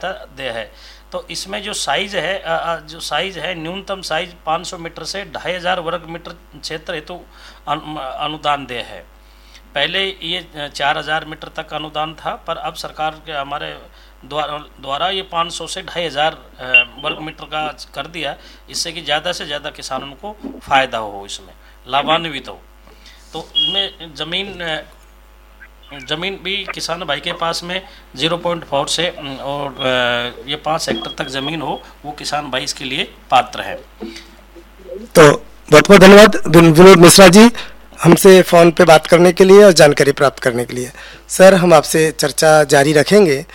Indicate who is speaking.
Speaker 1: सहायता दे है। तो इसमें जो साइज है न्यूनतम साइज 500 मीटर से 2500 वर्ग मीटर क्षेत्र हेतु अनुदान दे है। पहले ये 4000 मीटर तक अनुदान था, पर अब सरकार के हमारे द्वारा ये 500 से 2500 वर्ग मीटर का कर दिया, इससे कि ज़्यादा से ज़्यादा किसानों को फ़ायदा हो, इसमें लाभान्वित हो। तो इसमें ज़मीन भी किसान भाई के पास में 0.4 से और ये 5 हेक्टर तक ज़मीन हो, वो किसान भाई इसके लिए पात्र है।
Speaker 2: तो बहुत बहुत धन्यवाद विनोद मिश्रा जी, हमसे फ़ोन पे बात करने के लिए और जानकारी प्राप्त करने के लिए। सर, हम आपसे चर्चा जारी रखेंगे।